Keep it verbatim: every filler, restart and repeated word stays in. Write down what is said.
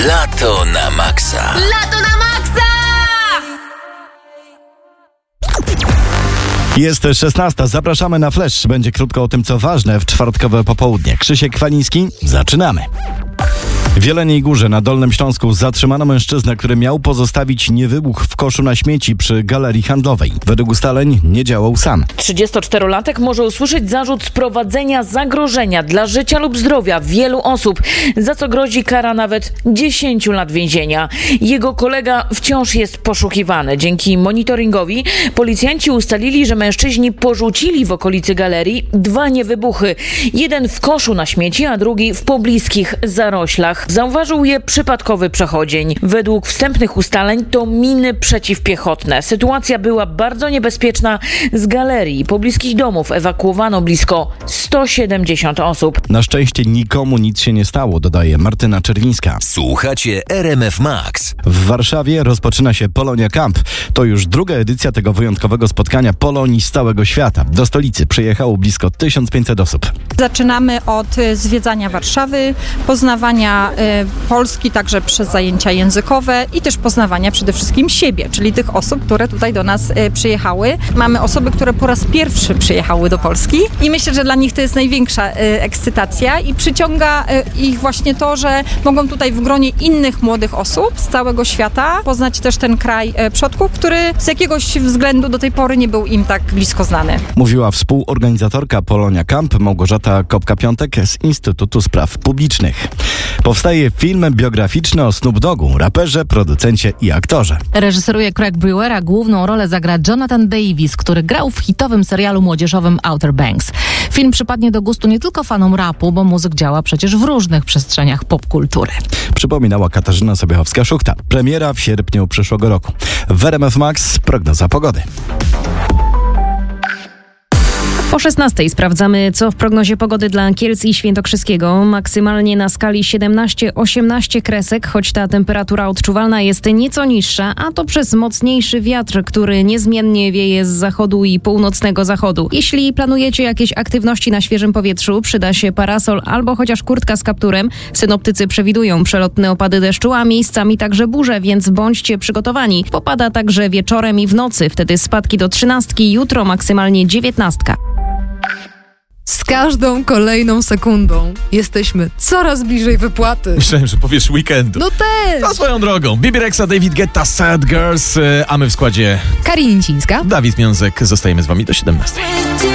Lato na maksa. Lato na maksa! Jest szesnasta, zapraszamy na Flash. Będzie krótko o tym, co ważne w czwartkowe popołudnie. Krzysiek Kwaliński, zaczynamy. W Jeleniej Górze na Dolnym Śląsku zatrzymano mężczyznę, który miał pozostawić niewybuch w koszu na śmieci przy galerii handlowej. Według ustaleń nie działał sam. trzydziestoczterolatek może usłyszeć zarzut sprowadzenia zagrożenia dla życia lub zdrowia wielu osób, za co grozi kara nawet dziesięć lat więzienia. Jego kolega wciąż jest poszukiwany. Dzięki monitoringowi policjanci ustalili, że mężczyźni porzucili w okolicy galerii dwa niewybuchy. Jeden w koszu na śmieci, a drugi w pobliskich zaroślach. Zauważył je przypadkowy przechodzień. Według wstępnych ustaleń to miny przeciwpiechotne. Sytuacja była bardzo niebezpieczna. Z galerii pobliskich domów ewakuowano blisko sto siedemdziesiąt osób. Na szczęście nikomu nic się nie stało, dodaje Martyna Czerwińska. Słuchacie R M F Max. W Warszawie rozpoczyna się Polonia Camp. To już druga edycja tego wyjątkowego spotkania Polonii z całego świata. Do stolicy przyjechało blisko tysiąc pięćset osób. Zaczynamy od zwiedzania Warszawy, poznawania y, Polski także przez zajęcia językowe i też poznawania przede wszystkim siebie, czyli tych osób, które tutaj do nas y, przyjechały. Mamy osoby, które po raz pierwszy przyjechały do Polski i myślę, że dla nich to jest największa y, ekscytacja i przyciąga y, ich właśnie to, że mogą tutaj w gronie innych młodych osób z całego świata poznać też ten kraj y, przodków, który z jakiegoś względu do tej pory nie był im tak blisko znany. Mówiła współorganizatorka Polonia Camp Małgorzata Kopka-Piątek z Instytutu Spraw Publicznych. Powstaje film biograficzny o Snoop Doggu, raperze, producencie i aktorze. Reżyseruje Craig Brewer, a główną rolę zagra Jonathan Davis, który grał w hitowym serialu młodzieżowym Outer Banks. Film przypadnie do gustu nie tylko fanom rapu, bo muzyk działa przecież w różnych przestrzeniach popkultury. Przypominała Katarzyna Sobiechowska-Szuchta. Premiera w sierpniu przyszłego roku. W R M F Max prognoza pogody. O szesnastej sprawdzamy, co w prognozie pogody dla Kielc i Świętokrzyskiego. Maksymalnie na skali siedemnaście osiemnaście kresek, choć ta temperatura odczuwalna jest nieco niższa, a to przez mocniejszy wiatr, który niezmiennie wieje z zachodu i północnego zachodu. Jeśli planujecie jakieś aktywności na świeżym powietrzu, przyda się parasol albo chociaż kurtka z kapturem. Synoptycy przewidują przelotne opady deszczu, a miejscami także burze, więc bądźcie przygotowani. Popada także wieczorem i w nocy, wtedy spadki do trzynastki, jutro maksymalnie dziewiętnastka. Z każdą kolejną sekundą jesteśmy coraz bliżej wypłaty. Myślałem, że powiesz weekendu. No też! No swoją drogą. Bibi Rexa, David Guetta, Sad Girls, a my w składzie Karina Cińska. Dawid Miązek. Zostajemy z wami do siedemnastej.